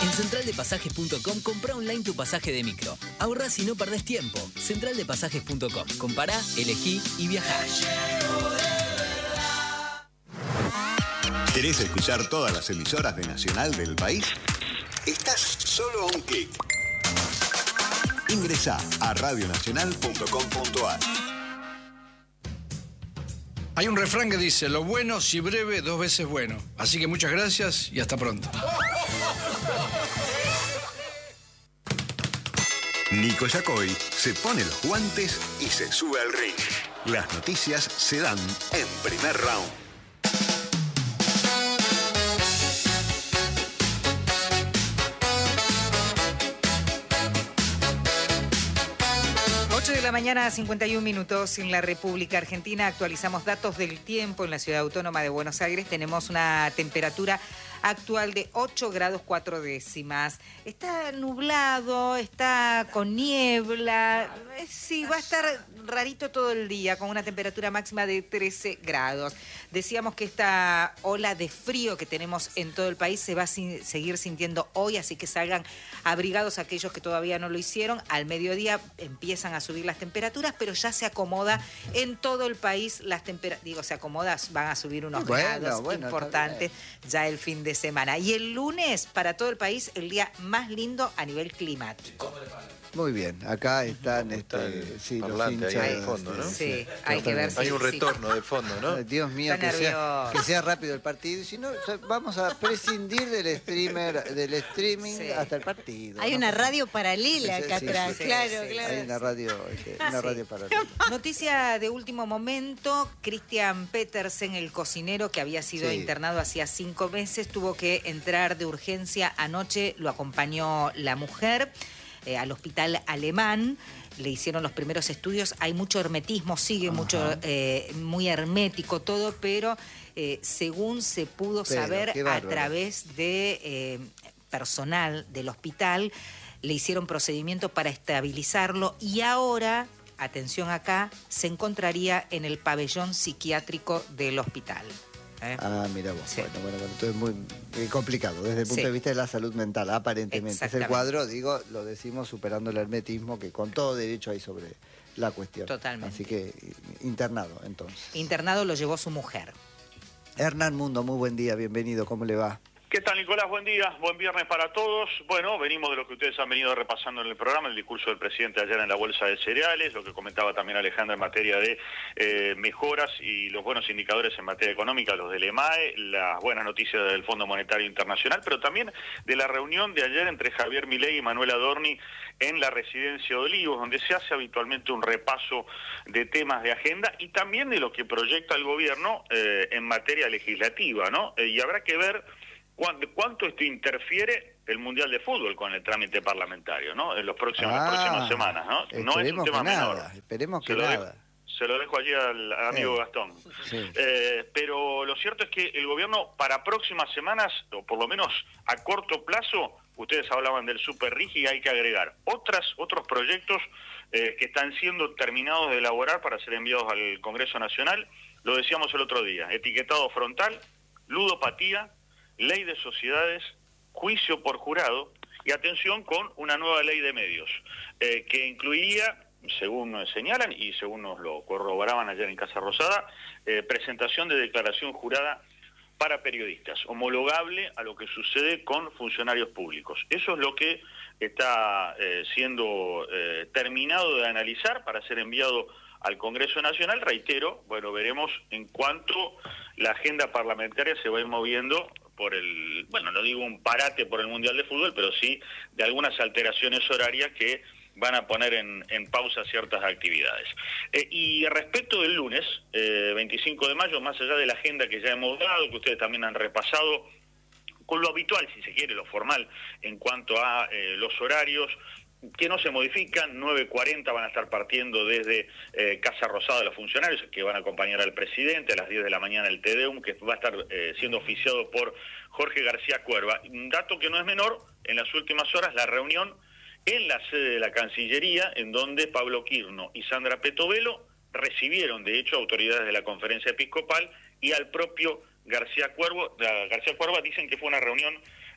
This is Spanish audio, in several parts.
En centraldepasajes.com comprá online tu pasaje de micro. Ahorrás y no perdés tiempo. Centraldepasajes.com. Compará, elegí y viajá. ¿Querés escuchar todas las emisoras de Nacional del país? Estás solo a un clic. Ingresá a radionacional.com.ar. Hay un refrán que dice, lo bueno si breve, dos veces bueno. Así que muchas gracias y hasta pronto. Nico Yacoy se pone los guantes y se sube al ring. Las noticias se dan en primer round. De la mañana, 51 minutos en la República Argentina. Actualizamos datos del tiempo en la Ciudad Autónoma de Buenos Aires. Tenemos una temperatura actual de 8 grados 4 décimas. Está nublado, está con niebla. Sí, va a estar rarito todo el día, con una temperatura máxima de 13 grados. Decíamos que esta ola de frío que tenemos en todo el país se va a seguir sintiendo hoy, así que salgan abrigados aquellos que todavía no lo hicieron. Al mediodía empiezan a subir las temperaturas, pero ya se acomoda en todo el país las temperaturas. Digo, se acomoda, van a subir unos grados importantes ya el fin de semana. Y el lunes, para todo el país, el día más lindo a nivel climático. Muy bien, acá están sí, los hinchas ahí de fondo, ¿no? Sí, hay que ver si... Hay un retorno de fondo, ¿no? Dios mío, que sea rápido el partido. Y si no, vamos a prescindir del streaming hasta el partido. Hay una radio paralela acá atrás, claro. Hay una radio paralela. Noticia de último momento, Christian Petersen, el cocinero que había sido internado hacía 5 meses, tuvo que entrar de urgencia anoche, lo acompañó la mujer al hospital alemán. Le hicieron los primeros estudios, hay mucho hermetismo, sigue mucho, muy hermético todo, pero según se pudo saber a través de personal del hospital, le hicieron procedimiento para estabilizarlo y ahora, atención acá, se encontraría en el pabellón psiquiátrico del hospital. Mira vos. Sí. Bueno, entonces es muy complicado desde el punto de vista de la salud mental, aparentemente. Es el cuadro, digo, lo decimos superando el hermetismo que con todo derecho hay sobre la cuestión. Totalmente. Así que internado, entonces. Internado lo llevó su mujer. Hernán Mundo, muy buen día, bienvenido, ¿cómo le va? ¿Qué tal, Nicolás? Buen día, buen viernes para todos. Bueno, venimos de lo que ustedes han venido repasando en el programa, el discurso del presidente ayer en la Bolsa de Cereales, lo que comentaba también Alejandra en materia de mejoras y los buenos indicadores en materia económica, los del EMAE, las buenas noticias del Fondo Monetario Internacional, pero también de la reunión de ayer entre Javier Milei y Manuel Adorni en la Residencia de Olivos, donde se hace habitualmente un repaso de temas de agenda y también de lo que proyecta el gobierno en materia legislativa, ¿no? Y habrá que ver ¿cuánto esto interfiere el Mundial de Fútbol con el trámite parlamentario, ¿no? En las próximas semanas, ¿no? No es un tema menor. Esperemos que nada. Se lo dejo allí al amigo Gastón. Sí. Pero lo cierto es que el gobierno para próximas semanas, o por lo menos a corto plazo, ustedes hablaban del Super RIGI y hay que agregar otros proyectos que están siendo terminados de elaborar para ser enviados al Congreso Nacional. Lo decíamos el otro día, etiquetado frontal, ludopatía, ley de sociedades, juicio por jurado y atención con una nueva ley de medios que incluiría, según nos señalan y según nos lo corroboraban ayer en Casa Rosada, presentación de declaración jurada para periodistas, homologable a lo que sucede con funcionarios públicos. Eso es lo que está siendo terminado de analizar para ser enviado al Congreso Nacional. Reitero, bueno, veremos en cuánto la agenda parlamentaria se va a ir moviendo por el, bueno, no digo un parate por el Mundial de Fútbol, pero sí de algunas alteraciones horarias que van a poner en pausa ciertas actividades. Y respecto del lunes, 25 de mayo, más allá de la agenda que ya hemos dado, que ustedes también han repasado, con lo habitual, si se quiere, lo formal, en cuanto a los horarios, que no se modifican, 9:40 van a estar partiendo desde Casa Rosada los funcionarios que van a acompañar al presidente, a las 10 de la mañana el Te Deum, que va a estar siendo oficiado por Jorge García Cuerva. Un dato que no es menor, en las últimas horas la reunión en la sede de la Cancillería, en donde Pablo Quirno y Sandra Petovelo recibieron, de hecho, autoridades de la Conferencia Episcopal y al propio García Cuerva. Dicen que fue una reunión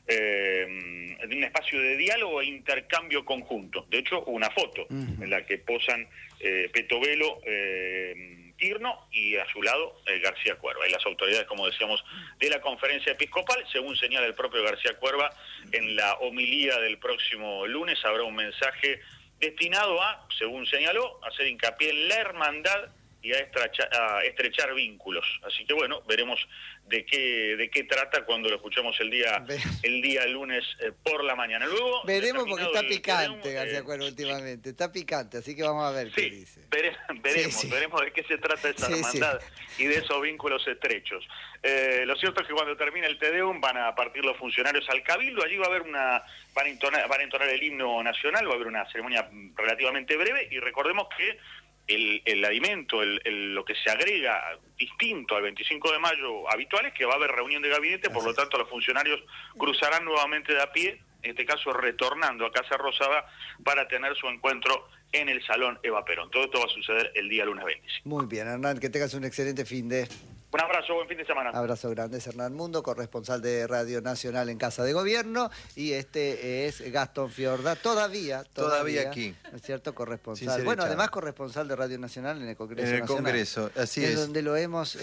un espacio de diálogo e intercambio conjunto. De hecho, una foto en la que posan Petovelo, Tirno y a su lado García Cuerva. Y las autoridades, como decíamos, de la conferencia episcopal, según señala el propio García Cuerva, en la homilía del próximo lunes habrá un mensaje destinado a, según señaló, hacer hincapié en la hermandad y a estrechar vínculos. Así que bueno, veremos de qué trata cuando lo escuchamos el día lunes por la mañana. Luego veremos, porque está picante García Cuerva últimamente, está picante, así que vamos a ver qué dice. Veremos de qué se trata esa hermandad y de esos vínculos estrechos. Lo cierto es que cuando termine el Te Deum van a partir los funcionarios al Cabildo, allí va a haber van a entonar el himno nacional, va a haber una ceremonia relativamente breve, y recordemos que el alimento, lo que se agrega distinto al 25 de mayo habitual es que va a haber reunión de gabinete, por lo tanto los funcionarios cruzarán nuevamente de a pie, en este caso retornando a Casa Rosada para tener su encuentro en el Salón Eva Perón. Todo esto va a suceder el día lunes 25. Muy bien, Hernán, que tengas un excelente fin de... Un abrazo, buen fin de semana. Abrazo grande, es Hernán Mundo, corresponsal de Radio Nacional en Casa de Gobierno, y este es Gastón Fiorda, todavía aquí. ¿No es cierto? Corresponsal. Bueno, además corresponsal de Radio Nacional en el Congreso Nacional. En el Congreso, así es. Donde lo hemos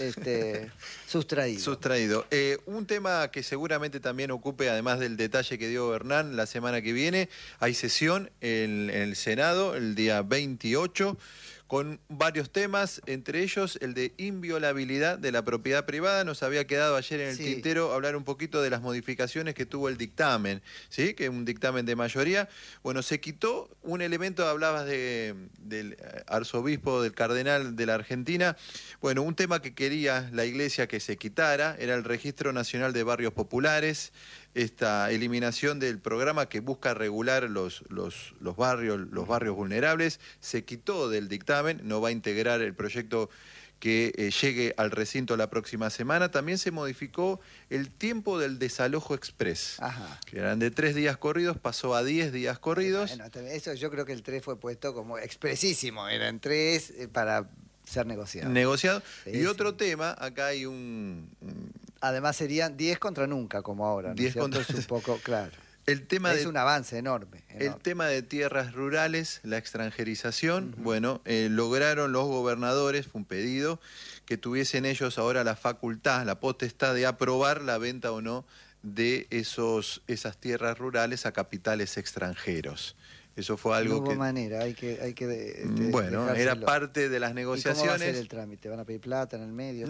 sustraído. Un tema que seguramente también ocupe, además del detalle que dio Hernán, la semana que viene, hay sesión en el Senado el día 28, con varios temas, entre ellos el de inviolabilidad de la propiedad privada. Nos había quedado ayer en el tintero hablar un poquito de las modificaciones que tuvo el dictamen, ¿sí? Que es un dictamen de mayoría. Bueno, se quitó un elemento, hablabas del arzobispo, del cardenal de la Argentina. Bueno, un tema que quería la Iglesia que se quitara era el Registro Nacional de Barrios Populares, esta eliminación del programa que busca regular los barrios vulnerables. Se quitó del dictamen, no va a integrar el proyecto que llegue al recinto la próxima semana. También se modificó el tiempo del desalojo express, que eran de 3 días corridos, pasó a 10 días corridos. Bueno, eso yo creo que el 3 fue puesto como expresísimo, eran 3 para ser negociado. Y otro tema, acá hay además serían 10 contra nunca, como ahora, ¿no? 10 contra... Es un poco, claro. Es un avance enorme. El tema de tierras rurales, la extranjerización, bueno, lograron los gobernadores, fue un pedido, que tuviesen ellos ahora la facultad, la potestad de aprobar la venta o no de esas tierras rurales a capitales extranjeros. Eso fue algo no hubo manera, hay que bueno, era parte de las negociaciones. ¿Y cómo va a ser el trámite? ¿Van a pedir plata en el medio?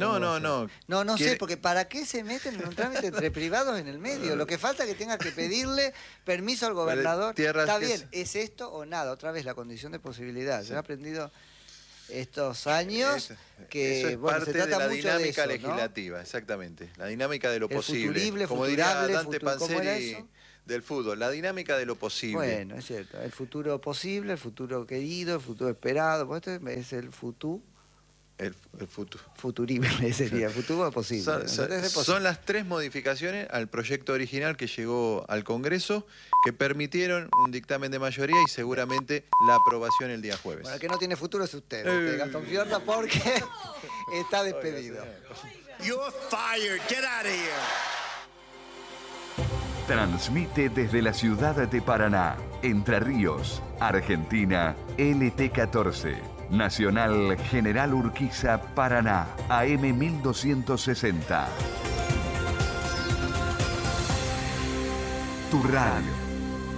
No sé, porque ¿para qué se meten en un trámite entre privados en el medio? Lo que falta es que tenga que pedirle permiso al gobernador. Está bien, ¿es esto o nada? Otra vez, la condición de posibilidad. Sí. Yo he aprendido estos años que eso es parte se trata de la mucho dinámica de eso, legislativa, ¿no? Exactamente. La dinámica de lo posible. Futurible, como diría Dante Panzeri del fútbol, la dinámica de lo posible. Bueno, es cierto. El futuro posible, el futuro querido, el futuro esperado. Pues esto es el futuro. El futuro. Futurible sería, futuro posible. Son las 3 modificaciones al proyecto original que llegó al Congreso, que permitieron un dictamen de mayoría y seguramente la aprobación el día jueves. Bueno, el que no tiene futuro es usted, Gastón Fiorda, porque está despedido. You're fired. Get out of here. Transmite desde la ciudad de Paraná, Entre Ríos, Argentina, LT14. Nacional General Urquiza, Paraná, AM 1260. Tu radio.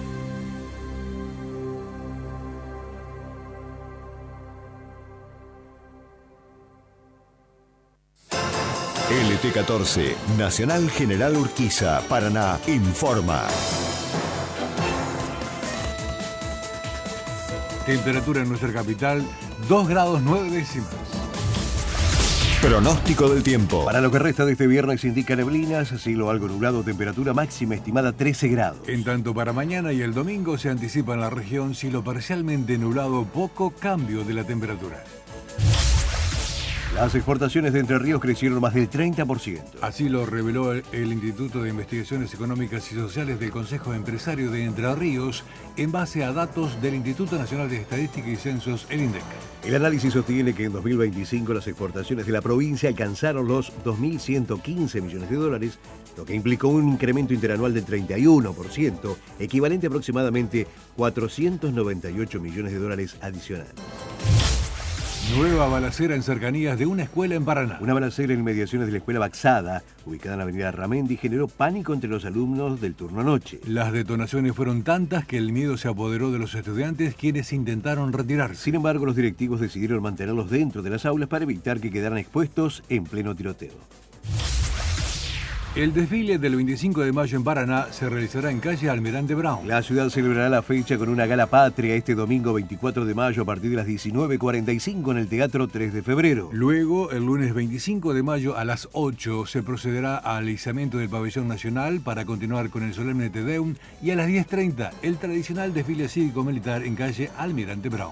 LT14, Nacional General Urquiza, Paraná, informa. Temperatura en nuestra capital, 2 grados 9 décimas. Pronóstico del tiempo. Para lo que resta de este viernes indica neblinas, cielo algo nublado, temperatura máxima estimada 13 grados. En tanto para mañana y el domingo se anticipa en la región cielo parcialmente nublado, poco cambio de la temperatura. Las exportaciones de Entre Ríos crecieron más del 30%. Así lo reveló el Instituto de Investigaciones Económicas y Sociales del Consejo Empresario de Entre Ríos en base a datos del Instituto Nacional de Estadística y Censos, el INDEC. El análisis sostiene que en 2025 las exportaciones de la provincia alcanzaron los 2.115 millones de dólares, lo que implicó un incremento interanual del 31%, equivalente a aproximadamente 498 millones de dólares adicionales. Nueva balacera en cercanías de una escuela en Paraná. Una balacera en inmediaciones de la escuela Baxada, ubicada en la avenida Ramendi, generó pánico entre los alumnos del turno noche. Las detonaciones fueron tantas que el miedo se apoderó de los estudiantes, quienes intentaron retirarse. Sin embargo, los directivos decidieron mantenerlos dentro de las aulas para evitar que quedaran expuestos en pleno tiroteo. El desfile del 25 de mayo en Paraná se realizará en calle Almirante Brown. La ciudad celebrará la fecha con una gala patria este domingo 24 de mayo a partir de las 19:45 en el Teatro 3 de Febrero. Luego, el lunes 25 de mayo a las 8 se procederá al izamiento del pabellón nacional para continuar con el solemne Te Deum y a las 10:30 el tradicional desfile cívico-militar en calle Almirante Brown.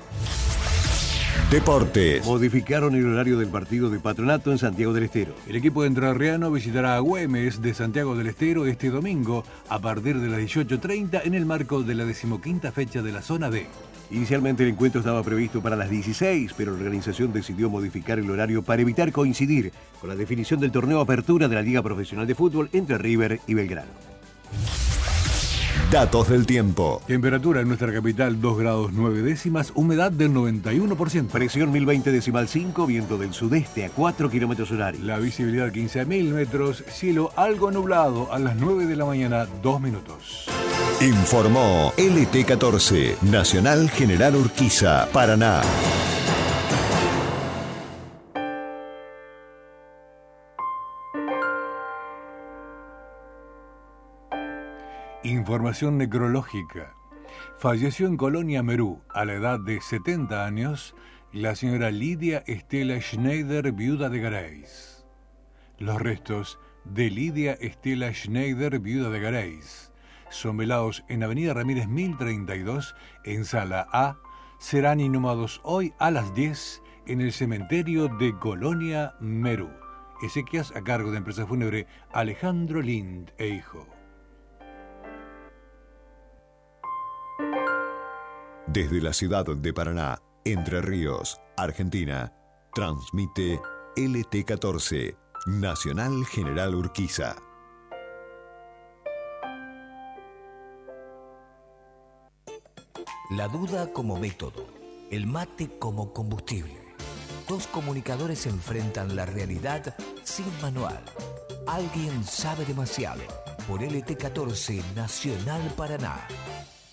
Deportes. Modificaron el horario del partido de Patronato en Santiago del Estero. El equipo entrerriano visitará a Güemes de Santiago del Estero este domingo a partir de las 18:30 en el marco de la 15ª fecha de la Zona D. Inicialmente el encuentro estaba previsto para las 16, pero la organización decidió modificar el horario para evitar coincidir con la definición del torneo Apertura de la Liga Profesional de Fútbol entre River y Belgrano. Datos del tiempo. Temperatura en nuestra capital 2 grados 9 décimas, humedad del 91%. Presión 1020,5, viento del sudeste a 4 kilómetros horarios. La visibilidad 15.000 metros, cielo algo nublado a las 9 de la mañana, 2 minutos. Informó LT14, Nacional General Urquiza, Paraná. Información necrológica. Falleció en Colonia, Merú, a la edad de 70 años, la señora Lidia Estela Schneider, viuda de Gareis. Los restos de Lidia Estela Schneider, viuda de Gareis, son velados en Avenida Ramírez 1032, en Sala A, serán inhumados hoy a las 10 en el cementerio de Colonia, Merú. Exequias a cargo de empresa fúnebre Alejandro Lind e Hijo. Desde la ciudad de Paraná, Entre Ríos, Argentina, transmite LT14, Nacional General Urquiza. La duda como método, el mate como combustible. Dos comunicadores se enfrentan la realidad sin manual. Alguien sabe demasiado. Por LT14, Nacional Paraná.